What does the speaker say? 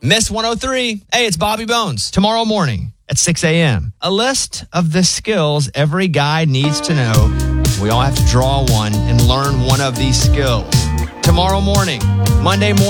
Miss 103. Hey, it's Bobby Bones. Tomorrow morning at 6 a.m. A list of the skills every guy needs to know. We all have to draw one and learn one of these skills. Tomorrow morning, Monday morning.